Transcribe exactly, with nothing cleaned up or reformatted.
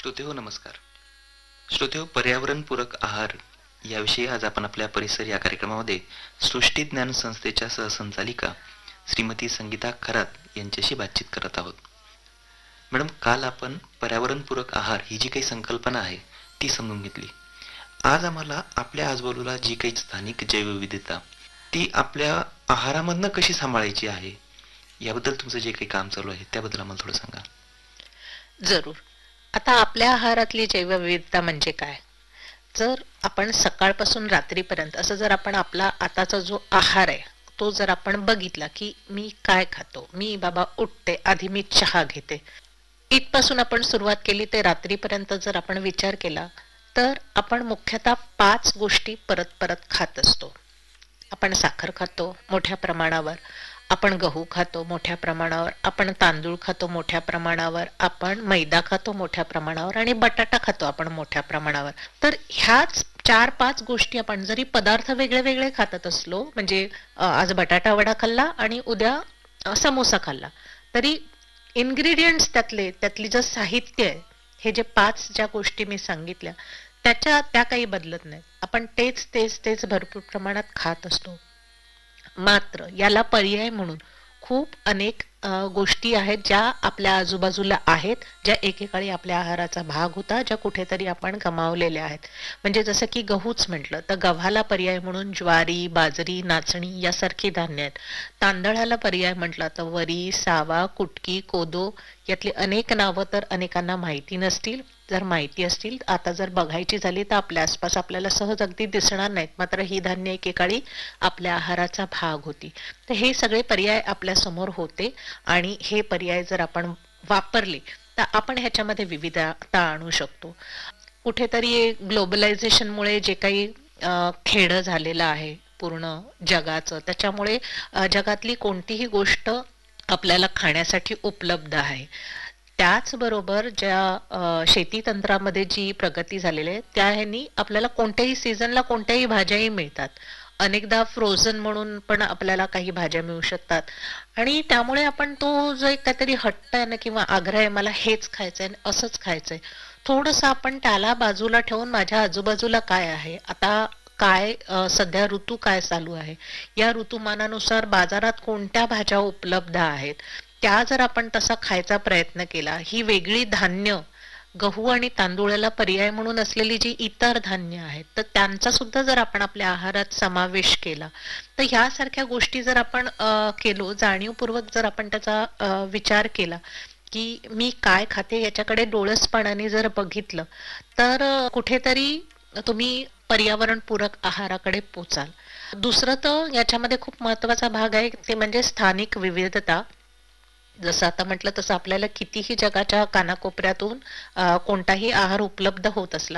श्रोतेहो नमस्कार. श्रोतेहो, पर्यावरणपूरक आहार याविषयी आज आपण आपल्या परिसर या कार्यक्रमामध्ये सृष्टी ज्ञान संस्थेच्या सहसंचालिका श्रीमती संगीता खरात यांच्याशी बातचीत करत आहोत. मॅडम, काल आपण पर्यावरणपूरक आहार ही जी काही संकल्पना आहे ती समजून घेतली. आज आम्हाला आपल्या आजूबाजूला जी काही स्थानिक जैवविविधता ती आपल्या आहारामधनं कशी सांभाळायची आहे याबद्दल तुमचं जे काही काम चालू आहे त्याबद्दल आम्हाला थोडं सांगा. जरूर. आता आपल्या आहारातली जैवविविधता म्हणजे काय? जर आपण सकाळपासून रात्रीपर्यंत असं जर आपण आपला आताचा जो आहार आहे तो जर आपण बघितला की मी काय खातो, मी बाबा उठते, आधी मी चहा घेते, इथपासून आपण सुरुवात केली ते रात्रीपर्यंत जर आपण विचार केला तर आपण मुख्यतः पाच गोष्टी परत परत खात असतो. आपण साखर खातो मोठ्या प्रमाणावर, आपण गहू खातो मोठ्या प्रमाणावर, आपण तांदूळ खातो मोठ्या प्रमाणावर, आपण मैदा खातो मोठ्या प्रमाणावर आणि बटाटा खातो आपण मोठ्या प्रमाणावर. तर ह्याच चार पाच गोष्टी आपण जरी पदार्थ वेगळे वेगळे खात असलो, म्हणजे आज बटाटा वडा खाल्ला आणि उद्या समोसा खाल्ला, तरी इन्ग्रेडियंट्स त्यातले त्यातली जे साहित्य आहे, हे जे पाच ज्या गोष्टी मी सांगितल्या त्याच्या त्या काही बदलत नाहीत. आपण तेच तेच तेच भरपूर प्रमाणात खात असतो. मात्र याला पर्याय म्हणून खूप अनेक गोष्टी आहेत ज्या आपल्या आजूबाजूला आहेत, ज्या एकेकाळी आपल्या आहाराचा भाग होता, ज्या कुठेतरी आपण गमावलेल्या आहेत. म्हणजे जसं की गहूच म्हटलं तर गव्हाला पर्याय म्हणून ज्वारी, बाजरी, नाचणी यासारखी धान्य आहेत. तांदळाला पर्याय म्हटलं तर वरी, सावा, कुटकी, कोदो यातली अनेक नावं तर अनेकांना माहिती नसतील. जर माहिती असतील, आता जर बघायची झाली तर आपल्या आसपास आपल्याला सहज अगदी दिसणार नाहीत, मात्र ही धान्य एकेकाळी आपल्या आहाराचा भाग होती. तर हे सगळे पर्याय आपल्या समोर होते आणि हे पर्याय जर आपण वापरले तर आपण ह्याच्यामध्ये विविधता आणू शकतो. कुठेतरी ग्लोबलायझेशनमुळे जे काही खेडं झालेलं आहे पूर्ण जगाचं, त्याच्यामुळे जगातली कोणतीही गोष्ट आपल्याला खाण्यासाठी उपलब्ध आहे. त्याचबरोबर ज्या शेती तंत्रामध्ये जी प्रगती झालेली आहे त्या ह्यांनी आपल्याला कोणत्याही सीझनला कोणत्याही भाज्याही मिळतात. अनेकदा फ्रोझन म्हणून पण आपल्याला काही भाज्या मिळू शकतात आणि त्यामुळे आपण तो जो एक काहीतरी हट्ट आहे ना किंवा आग्रह आहे मला हेच खायचंय असंच खायचंय, थोडस आपण त्याला बाजूला ठेवून माझ्या आजूबाजूला काय आहे, आता काय सध्या ऋतू काय चालू आहे, या ऋतुमानानुसार बाजारात कोणत्या भाज्या उपलब्ध आहेत त्या जर आपण तसा खायचा प्रयत्न केला, ही वेगळी धान्य गहू आणि तांदूळाला पर्याय म्हणून असलेली जी इतर धान्य आहेत तर त्यांचा सुद्धा जर आपण आपल्या आहारात समावेश केला तर ह्यासारख्या गोष्टी जर आपण केलो, जाणीवपूर्वक जर आपण त्याचा विचार केला की मी काय खाते याच्याकडे डोळसपणाने जर बघितलं तर कुठेतरी तुम्ही पर्यावरणपूरक आहाराकडे पोचाल. दुसरं तर याच्यामध्ये खूप महत्वाचा भाग आहे ते म्हणजे स्थानिक विविधता. जसं आता म्हटलं तसं आपल्याला कितीही जगाच्या कानाकोपऱ्यातून कोणताही आहार उपलब्ध होत असला